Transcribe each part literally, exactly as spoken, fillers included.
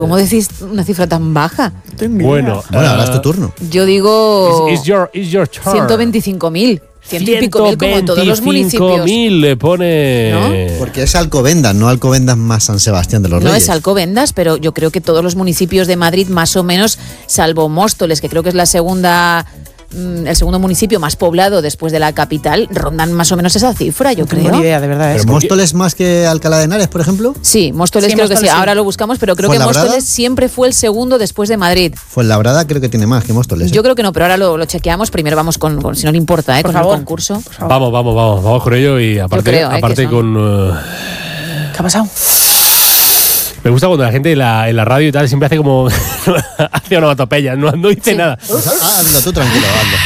¿Cómo decís una cifra tan baja? Bueno, bueno, ahora es tu turno. Yo digo It's, it's your, it's your turn. ciento veinticinco mil. Ciento y pico mil como todos los municipios. ciento veinticinco mil le pone... ¿No? Porque es Alcobendas, no Alcobendas más San Sebastián de los No Reyes. es Alcobendas, pero yo creo que todos los municipios de Madrid, más o menos, salvo Móstoles, que creo que es la segunda... el segundo municipio más poblado después de la capital, rondan más o menos esa cifra, yo No creo. tengo ni idea, de verdad. ¿Pero Es Móstoles más que Alcalá de Henares, por ejemplo? Sí, Móstoles Sí, creo que Móstoles sí. sí. Ahora lo buscamos, pero creo que ¿Fuenlabrada? Móstoles siempre fue el segundo después de Madrid. Fuenlabrada creo que tiene más que Móstoles. ¿eh? Yo creo que no, pero ahora lo, lo chequeamos. Primero vamos con, con si no le importa, ¿eh? Por con favor. el concurso. Por favor. Vamos, vamos, vamos, vamos con ello y aparte, creo, eh, aparte que son- con... uh, ¿Qué ha pasado? me gusta cuando la gente en la, en la radio y tal siempre hace como... hace onomatopeyas, no, no dice Sí. nada. Ah, hazlo tú tranquilo,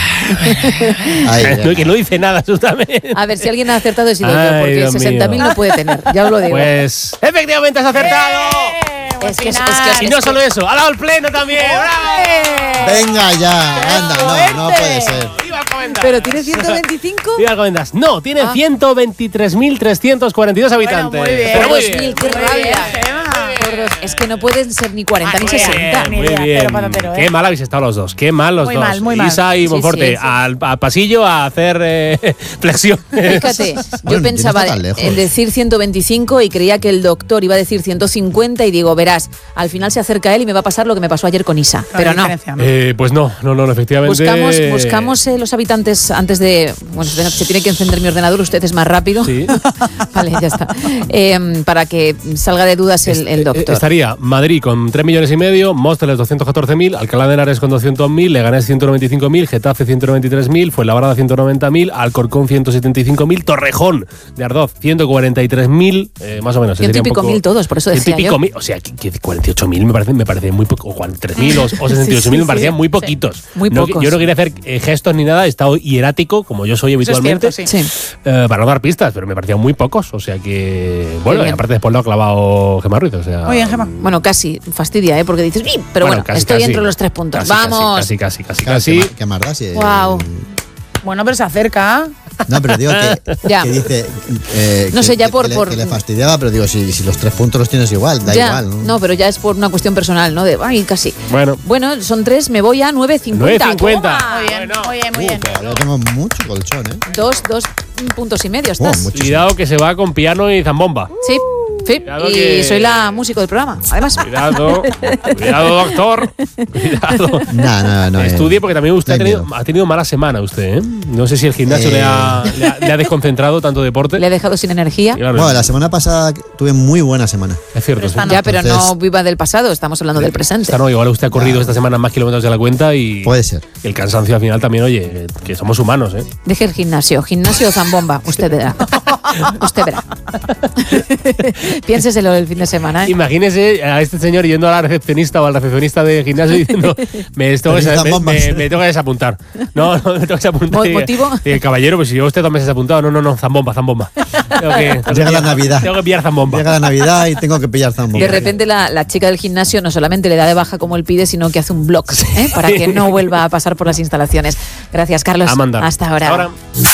hazlo. Ahí, No, que no dice nada, absolutamente. A ver, si alguien ha acertado es idea, Ay, porque Dios sesenta mil mío. no puede tener, ya os lo digo. Pues efectivamente has acertado. es que, es, es final. que- Y no solo eso, ha dado el pleno también. ¡Bravo! Venga ya, anda, no, no puede ser. ¡Viva Alcobendas! ¿Pero tiene ciento veinticinco? ¡Viva Alcobendas! No, tiene Ah. ciento veintitrés mil trescientos cuarenta y dos habitantes. muy bien. Pero Por muy dos bien. mil, qué Muy rabia. bien, Gemma. Por dos. Es que no pueden ser ni cuarenta Ah, ni muy bien. sesenta. Ni Muy idea, bien. pero patatero, ¿eh? Qué mal habéis estado los dos. Qué mal los Muy dos. mal, muy mal. Isa y Sí, Monforte. sí, sí. Al, al pasillo a hacer eh, flexión. Fíjate, yo Bueno, pensaba no está tan lejos. en decir ciento veinticinco y creía que el doctor iba a decir ciento cincuenta y digo, verás, al final se acerca él y me va a pasar lo que me pasó ayer con Isa. La Pero no. diferencia, Eh, pues no, no, no, efectivamente. Buscamos, buscamos eh, los habitantes antes de... Bueno, se se tiene que encender mi ordenador, usted es más rápido. Sí. Vale, ya está. Eh, para que salga de dudas el, el Eh, doctor. Estaría Madrid con tres millones y medio, Móstoles doscientos catorce mil, Alcalá de Henares con doscientos mil, Leganés ciento noventa y cinco mil, Getafe ciento noventa y tres mil, Fuenlabrada ciento noventa mil, Alcorcón ciento setenta y cinco mil, Torrejón de Ardoz ciento cuarenta y tres mil, eh, más o menos. Ciento y sería un pico poco- mil todos, por eso ciento y decía pico yo. mil, o sea, que, que cuarenta y ocho mil me parece, me parece muy poco, o cuarenta y tres mil o, o sesenta y ocho mil Sí, sí, me parecían sí. muy poquitos. Muy No, pocos. Yo no quería hacer eh, gestos ni nada, he estado hierático, como yo soy Eso es habitualmente. cierto, sí. Sí. eh, para no dar pistas, pero me parecían muy pocos, o sea que... Bueno, y bien. aparte después lo ha clavado Gemma Ruiz, o sea... Muy bien, Gemma. Bueno, casi fastidia, ¿eh? Porque dices, ¡ih! Pero bueno, casi, estoy casi. entre los tres puntos. Casi, ¡Vamos! Casi, casi, casi, Claro, casi. ¿qué, ma- qué más da si- Guau. Bueno, pero se acerca. No, pero digo que, Ya. que dice. eh, No que- sé, ya que- por- que le, por- que le fastidiaba, pero digo, si, si los tres puntos los tienes igual, da Ya, igual. ¿no? no, pero ya es por una cuestión personal, ¿no? De, ay, casi. Bueno, Bueno, son tres, me voy a nueve cincuenta. nueve cincuenta. Toma. Muy bien, muy bien, muy Uh, bien. pero yo tengo mucho colchón, ¿eh? Dos, dos puntos y medio Oh, estás. muchísimo. cuidado que se va con piano y zambomba. Sí, sí. Cuidado Y que- soy la músico del programa, además. Cuidado, cuidado, doctor. Cuidado. No, no, no. eh, Estudie porque también usted no ha hay tenido, miedo. ha tenido mala semana usted, ¿eh? No sé si el gimnasio Eh. le, ha, le, ha, le ha desconcentrado tanto deporte. Le he dejado sin energía. Y claro, Bueno, la semana pasada tuve muy buena semana. es cierto. Pero sí. esta no. Ya, pero no Entonces- viva del pasado, estamos hablando del presente. Esta no, igual usted ha corrido esta semana más kilómetros de la cuenta y Puede ser. el cansancio al final también, oye, que somos humanos, ¿eh? Deje el gimnasio, gimnasio o zambomba, usted verá. Usted verá. Piénseselo el fin de semana, ¿eh? Imagínese a este señor yendo a la recepcionista o al recepcionista de gimnasio diciendo me, tengo que, Necesitan me, bombas. me- me tengo que desapuntar. No, no, me tengo que desapuntar. Mo- Y- ¿motivo? y el caballero, pues si yo usted dos meses apuntado, no, no, no, zambomba, zambomba. Tengo que, tengo que Llega la pillar- Navidad. Tengo que pillar zambomba. Llega la Navidad y tengo que pillar zambo. De repente la, la chica del gimnasio no solamente le da de baja como él pide, sino que hace un blog, ¿eh? Para que no vuelva a pasar por las instalaciones. Gracias, Carlos. A mandar. Hasta ahora. Hasta ahora.